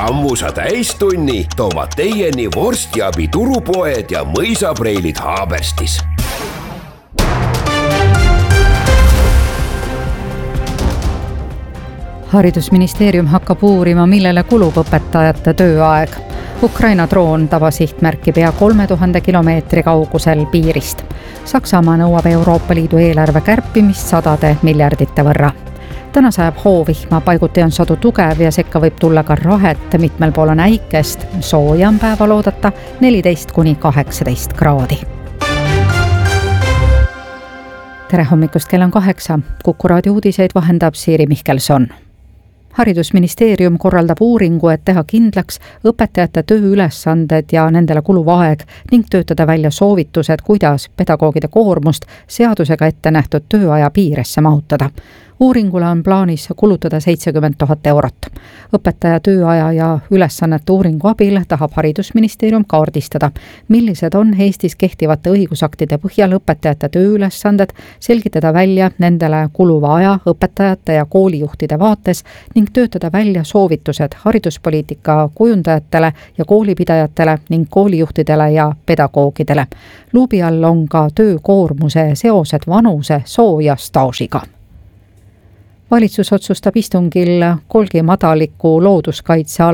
Sammusa täistunni toovad teieni vorstiabi turupoed ja mõisapreilid Haaberstis. Haridusministeerium hakkab uurima, millele kulub õpetajate tööaeg. Ukraina droon tabas sihtmärki pea 3000 kilomeetri kaugusel piirist. Saksamaa nõuab Euroopa Liidu eelarve kärpimist 100 miljardite võrra. Täna sajab hoovihma, paiguti on sadu tugev ja sekka võib tulla ka rahet, mitmel pool on äikest, sooja on päeval oodata 14–18 kraadi. Tere hommikust, kell on 8. Kuku raadio uudiseid vahendab Siiri Mihkelson. Haridusministeerium korraldab uuringu, et teha kindlaks õpetajate tööülesanded ja nendele kuluv aeg ning töötada välja soovitused, kuidas pedagoogide koormust seadusega ette nähtud tööaja piiresse mahutada. Uuringule on plaanis kulutada 70 000 eurot. Õpetaja tööaja ja ülesannete uuringu abil tahab Haridusministeerium kaardistada, millised on Eestis kehtivate õigusaktide põhjal õpetajate tööülesanded, selgitada välja nendele kuluva aja õpetajate ja koolijuhtide vaates ning töötada välja soovitused hariduspoliitika kujundajatele ja koolipidajatele ning koolijuhtidele ja pedagoogidele. Luubi all on ka töökoormuse seosed vanuse, soo ja staažiga. Valitsus otsustab istungil Kolgi madaliku looduskaitse